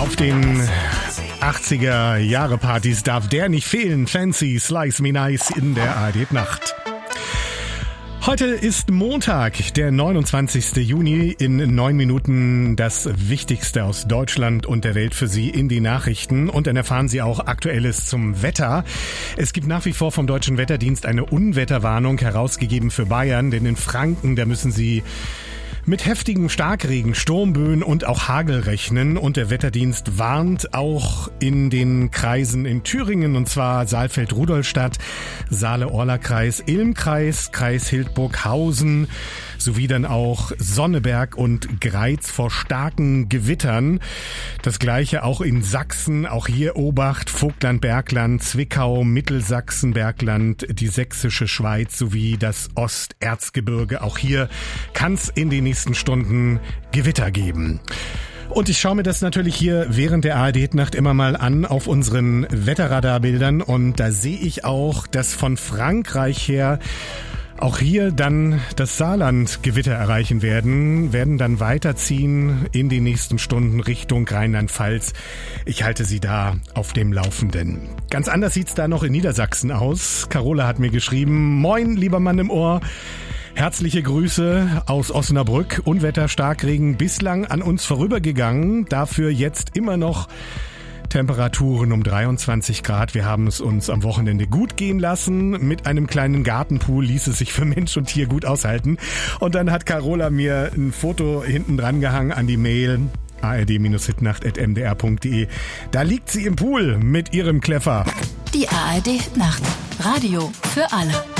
Auf den 80er-Jahre-Partys darf der nicht fehlen. Fancy Slice Me Nice in der ARD-Nacht. Heute ist Montag, der 29. Juni. In 9 Minuten das Wichtigste aus Deutschland und der Welt für Sie in die Nachrichten. Und dann erfahren Sie auch Aktuelles zum Wetter. Es gibt nach wie vor vom Deutschen Wetterdienst eine Unwetterwarnung herausgegeben für Bayern. Denn in Franken, da müssen Sie mit heftigem Starkregen, Sturmböen und auch Hagel rechnen. Und der Wetterdienst warnt auch in den Kreisen in Thüringen, und zwar Saalfeld-Rudolstadt, Saale-Orla-Kreis, Ilm-Kreis, Kreis Hildburghausen, sowie dann auch Sonneberg und Greiz vor starken Gewittern. Das gleiche auch in Sachsen, auch hier Obacht, Vogtland, Bergland, Zwickau, Mittelsachsen, Bergland, die sächsische Schweiz sowie das Osterzgebirge. Auch hier kann es in den nächsten Stunden Gewitter geben. Und ich schaue mir das natürlich hier während der ARD-Nacht immer mal an auf unseren Wetterradarbildern, und da sehe ich auch, dass von Frankreich her auch hier dann das Saarland Gewitter erreichen werden dann weiterziehen in den nächsten Stunden Richtung Rheinland-Pfalz. Ich halte Sie da auf dem Laufenden. Ganz anders sieht's da noch in Niedersachsen aus. Carola hat mir geschrieben: Moin, lieber Mann im Ohr. Herzliche Grüße aus Osnabrück. Unwetter, Starkregen bislang an uns vorübergegangen. Dafür jetzt immer noch Temperaturen um 23 Grad. Wir haben es uns am Wochenende gut gehen lassen. Mit einem kleinen Gartenpool ließ es sich für Mensch und Tier gut aushalten. Und dann hat Carola mir ein Foto hinten dran gehangen an die Mail ard-hitnacht@mdr.de. Da liegt sie im Pool mit ihrem Kleffer. Die ARD Hitnacht. Radio für alle.